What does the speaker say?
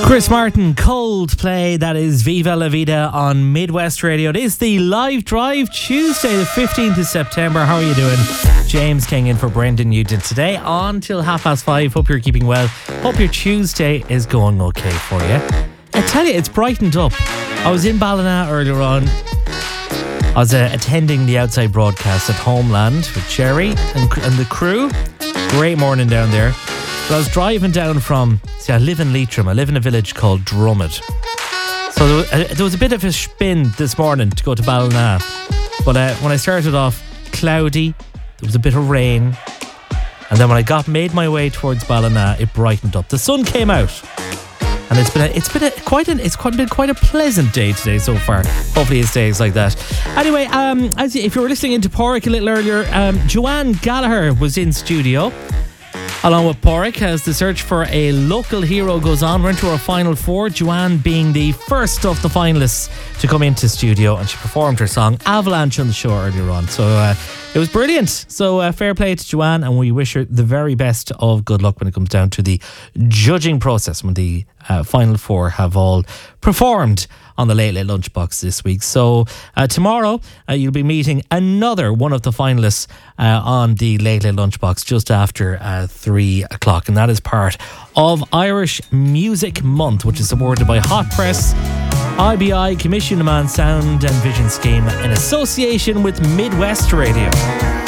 Chris Martin, Coldplay, that is Viva La Vida on Midwest Radio. It is the Live Drive Tuesday, the 15th of September. How are you doing? James King in for Brendan Newton today on till 5:30. Hope you're keeping well. Hope your Tuesday is going okay for you. I tell you, it's brightened up. I was in Ballina earlier on. I was attending the outside broadcast at Homeland with Cherry and the crew. Great morning down there. But I was driving down from, I live in Leitrim. I live in a village called Drummond. So there was a bit of a spin this morning to go to Ballina. But when I started off, cloudy, there was a bit of rain. And then when I made my way towards Ballina, it brightened up. The sun came out. And it's been quite a pleasant day today so far. Hopefully it stays like that. Anyway, if you were listening into Porrick a little earlier, Joanne Gallagher was in studio along with Porrick as the search for a local hero goes on. We're into our final four, Joanne being the first of the finalists to come into studio, and she performed her song Avalanche on the show earlier on. So it was brilliant. So fair play to Joanne, and we wish her the very best of good luck when it comes down to the judging process, when the final four have all performed on the Late Late Lunchbox this week. So tomorrow you'll be meeting another one of the finalists on the Late Late Lunchbox just after 3 o'clock, and that is part of Irish Music Month, which is awarded by Hot Press, IBI, Commission Man Sound and Vision Scheme in association with Midwest Radio.